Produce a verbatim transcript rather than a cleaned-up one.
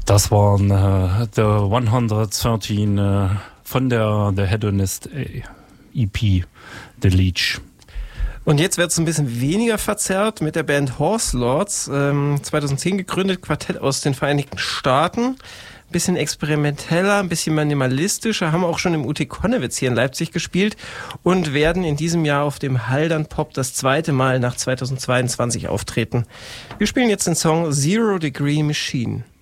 Das waren äh, der hundertdreizehn äh, von der The Hedonist E P, The Leech. Und jetzt wird es ein bisschen weniger verzerrt mit der Band Horse Lords, ähm, zweitausendzehn gegründet, Quartett aus den Vereinigten Staaten. Ein bisschen experimenteller, ein bisschen minimalistischer, haben auch schon im U T Konnewitz hier in Leipzig gespielt und werden in diesem Jahr auf dem Haldern Pop das zweite Mal nach zweitausendzweiundzwanzig auftreten. Wir spielen jetzt den Song Zero Degree Machine.